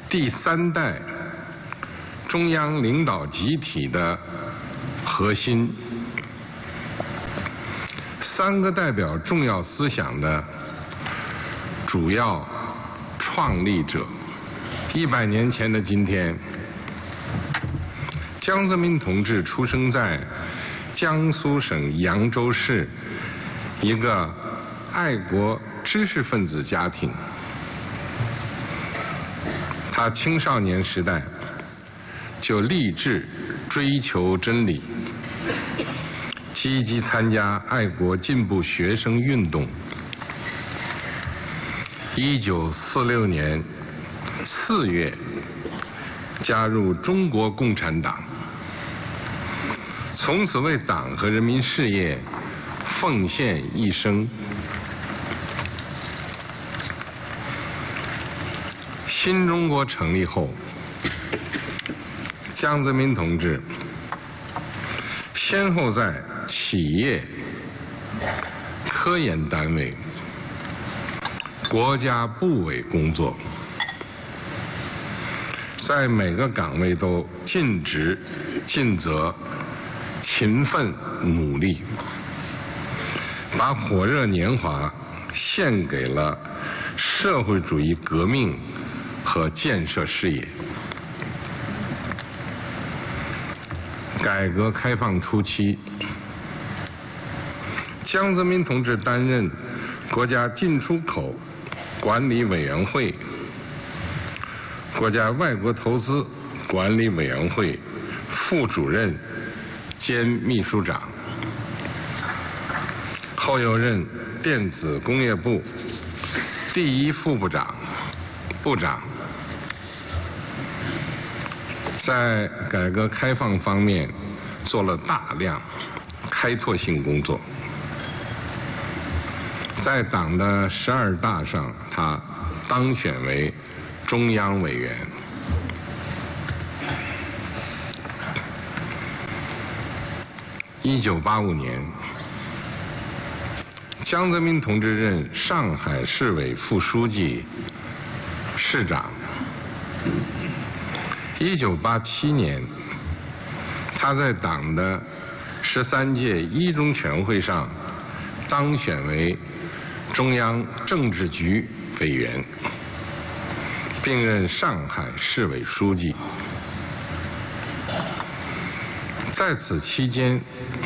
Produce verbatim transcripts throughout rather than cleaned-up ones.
第三代中央领导集体的核心，三个代表重要思想的主要创立者。一百年前的今天，江泽民同志出生在江苏省扬州市一个爱国知识分子家庭。他青少年时代就立志追求真理，积极参加爱国进步学生运动。一九四六年四月加入中国共产党，从此为党和人民事业奉献一生。新中国成立后，江泽民同志先后在企业、科研单位、国家部委工作，在每个岗位都尽职尽责、勤奋努力，把火热年华献给了社会主义革命和建设事业。改革开放初期，江泽民同志担任国家进出口管理委员会、国家外国投资管理委员会副主任兼秘书长，后又任电子工业部第一副部长、部长。在改革开放方面做了大量开拓性工作。在党的十二大上，他当选为中央委员。一九八五年，江泽民同志任上海市委副书记、市长。一九八七年，他在党的十三届一中全会上当选为中央政治局委员，并任上海市委书记。在此期间，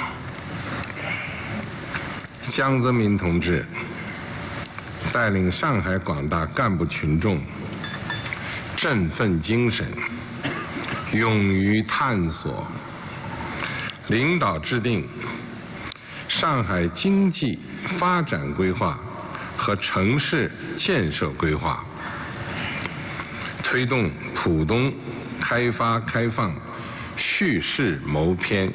江泽民同志带领上海广大干部群众振奋精神，勇于探索，领导制定上海经济发展规划和城市建设规划，推动浦东开发开放叙事谋篇，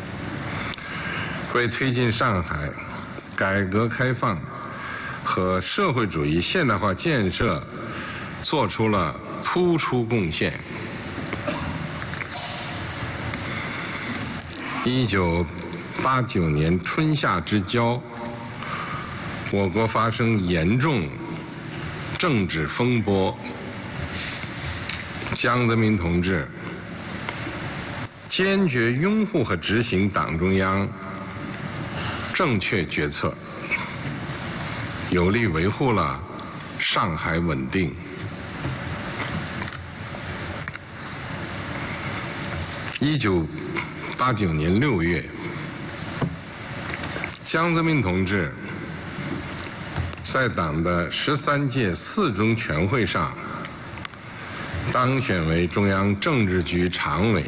为推进上海改革开放和社会主义现代化建设做出了突出贡献。一九八九年春夏之交，我国发生严重政治风波，江泽民同志坚决拥护和执行党中央正确决策，有力维护了上海稳定。一九八九年六月，江泽民同志在党的十三届四中全会上当选为中央政治局常委、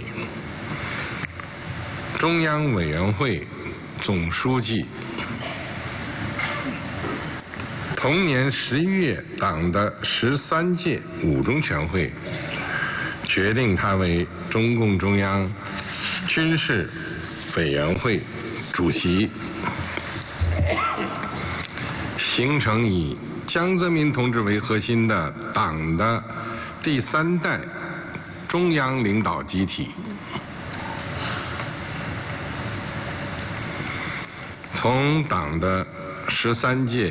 中央委员会总书记。同年十一月，党的十三届五中全会决定他为中共中央军事委员会主席，形成以江泽民同志为核心的党的第三代中央领导集体。从党的十三届